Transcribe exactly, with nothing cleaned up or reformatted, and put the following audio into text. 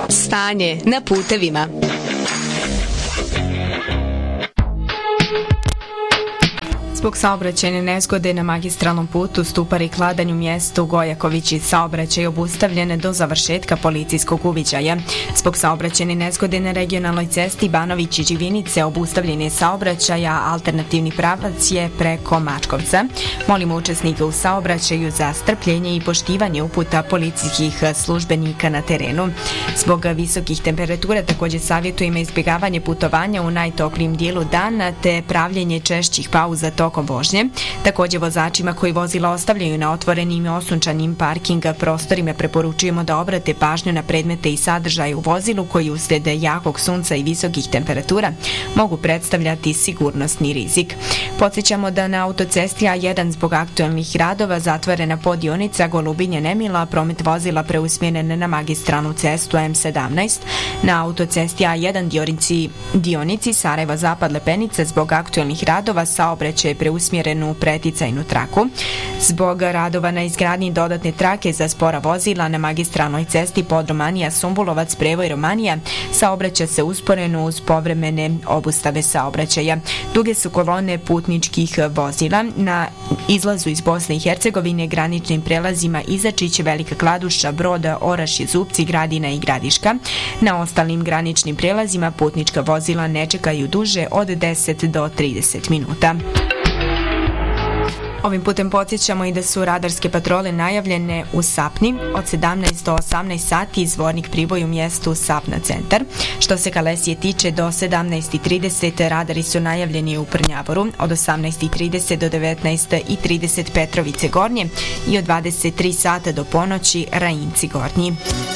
Stanje na putevima. Zbog saobraćajne nezgode na magistralnom putu Stupari Kladanj u mjestu Gojakovići saobraćaj obustavljen do završetka policijskog uviđaja. Zbog saobraćajne nezgode na regionalnoj cesti Banović i Živinice obustavljen je saobraćaj, a alternativni pravac je preko Mačkovca. Molimo učesnike u saobraćaju za strpljenje i poštivanje uputa policijskih službenika na terenu. Zbog visokih temperatura također savjetujemo izbjegavanje putovanja u najtoplijim dijelu dana te pravljenje češćih pauza tokom vožnje. Također vozačima koji vozila ostavljaju na otvorenim i osunčanim parking prostorima preporučujemo da obrate pažnju na predmete i sadržaje u vozilu koji uslijed jakog sunca i visokih temperatura mogu predstavljati sigurnosni rizik. Podsjećamo da na autocesti A jedan zbog aktualnih radova zatvorena podionica Golubinje-Nemila, promet vozila preusmjeren na magistralnu cestu M sedamnaest. Na autocesti A jedan dionici, dionici Sarajevo-Zapad Lepenica zbog aktualnih radova saobraćaj je preusmjeren u preticajnu traku. Zbog radova na izgradnji dodatne trake za spora vozila na magistralnoj cesti Podromanija-Sumbulovac prevoj Romanija saobraća se usporeno uz povremene obustave saobraćaja. Duge su kolone putničkih vozila na izlazu iz Bosne i Hercegovine, graničnim prelazima Izačić, Velika Kladuša, Broda, Orašje, Zupci, Gradina i Gradiška. Na ostalim graničnim prelazima putnička vozila ne čekaju duže od deset do trideset minuta. Ovim putem podsjećamo i da su radarske patrole najavljene u Sapni od sedamnaest do osamnaest sati, izvornik Priboj u mjestu Sapna centar. Što se Kalesije tiče, do sedamnaest i trideset radari su najavljeni u Prnjavoru, od osamnaest i trideset do devetnaest i trideset Petrovice Gornje i od dvadeset tri sata do ponoći Rajinci Gornji.